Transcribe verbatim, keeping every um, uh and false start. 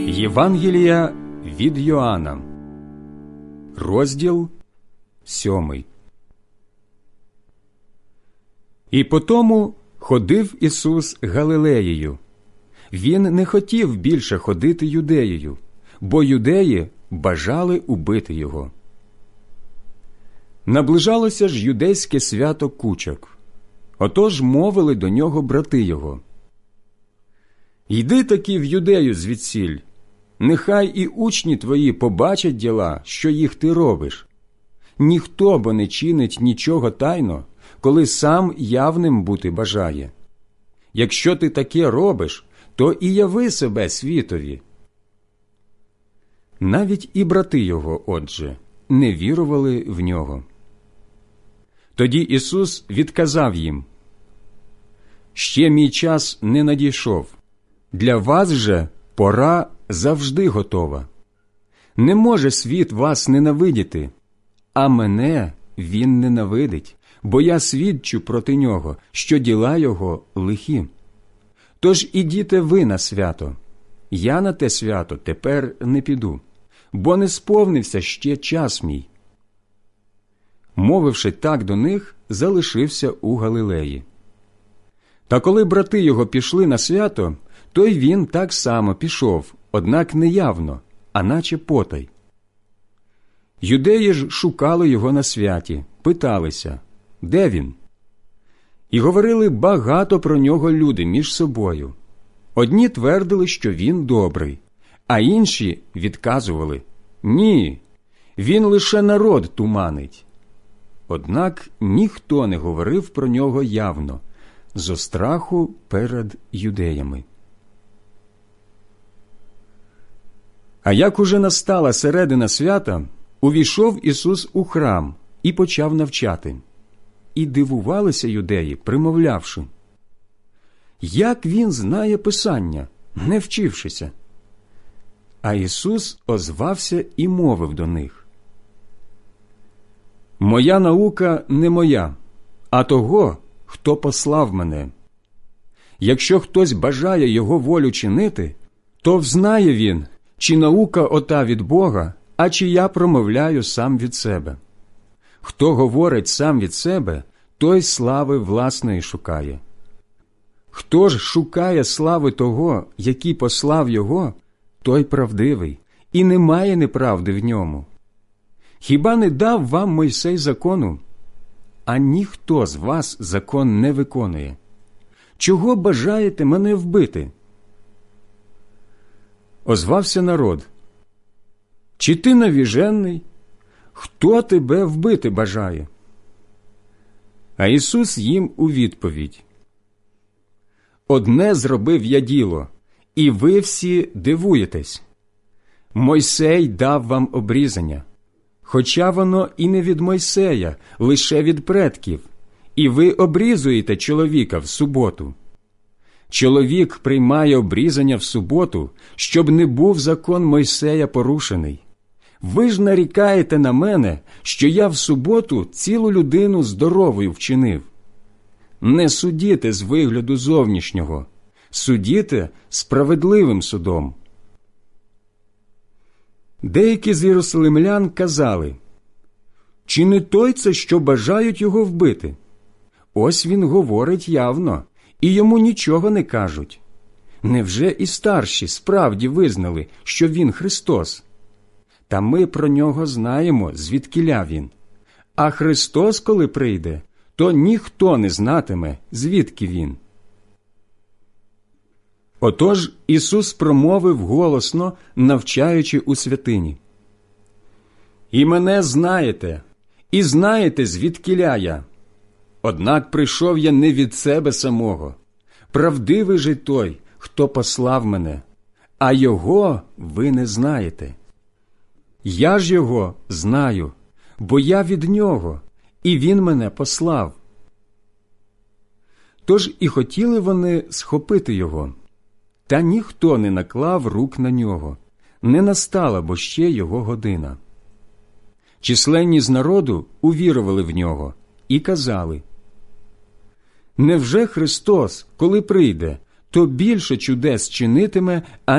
Євангелія від Йоанна, розділ сьомий. І потому ходив Ісус Галилеєю. Він не хотів більше ходити Юдеєю, бо юдеї бажали убити його. Наближалося ж юдейське свято Кучок. Отож мовили до нього брати його: «Йди таки в Юдею звідсіль, нехай і учні твої побачать діла, що їх ти робиш. Ніхто бо не чинить нічого тайно, коли сам явним бути бажає. Якщо ти таке робиш, то і яви себе світові». Навіть і брати його, отже, не вірували в нього. Тоді Ісус відказав їм: «Ще мій час не надійшов. Для вас же пора завжди готова. Не може світ вас ненавидіти, а мене він ненавидить, бо я свідчу проти нього, що діла його лихі. Тож ідіте ви на свято. Я на те свято тепер не піду, бо не сповнився ще час мій». Мовивши так до них, залишився у Галилеї. Та коли брати його пішли на свято, то й він так само пішов, однак не явно, а наче потай. Юдеї ж шукали його на святі, питалися: «Де він?» І говорили багато про нього люди між собою. Одні твердили, що він добрий, а інші відказували: «Ні, він лише народ туманить». Однак ніхто не говорив про нього явно, зо страху перед юдеями. А як уже настала середина свята, увійшов Ісус у храм і почав навчати. І дивувалися юдеї, примовлявши: «Як він знає Писання, не вчившися?» А Ісус озвався і мовив до них: «Моя наука не моя, а того, хто послав мене. Якщо хтось бажає його волю чинити, то взнає він, чи наука ота від Бога, а чи я промовляю сам від себе. Хто говорить сам від себе, той слави власної шукає. Хто ж шукає слави того, який послав його, той правдивий, і немає неправди в ньому. Хіба не дав вам Мойсей закону? А ніхто з вас закон не виконує. Чого бажаєте мене вбити?» Озвався народ: «Чи ти навіжений? Хто тебе вбити бажає?» А Ісус їм у відповідь: «Одне зробив я діло, і ви всі дивуєтесь. Мойсей дав вам обрізання, хоча воно і не від Мойсея, лише від предків, і ви обрізуєте чоловіка в суботу. Чоловік приймає обрізання в суботу, щоб не був закон Мойсея порушений. Ви ж нарікаєте на мене, що я в суботу цілу людину здоровою вчинив. Не судіте з вигляду зовнішнього, судіте справедливим судом». Деякі з єрусалимлян казали: «Чи не той це, що бажають його вбити? Ось він говорить явно, і йому нічого не кажуть. Невже і старші справді визнали, що він Христос? Та ми про нього знаємо, звідкіля він. А Христос, коли прийде, то ніхто не знатиме, звідки він». Отож Ісус промовив голосно, навчаючи у святині: «І мене знаєте, і знаєте, звідкіля я. Однак прийшов я не від себе самого. Правдивий же той, хто послав мене, а його ви не знаєте. Я ж його знаю, бо я від нього, і він мене послав». Тож і хотіли вони схопити його. Та ніхто не наклав рук на нього, не настала бо ще його година. Численні з народу увірували в нього і казали: «Невже Христос, коли прийде, то більше чудес чинитиме,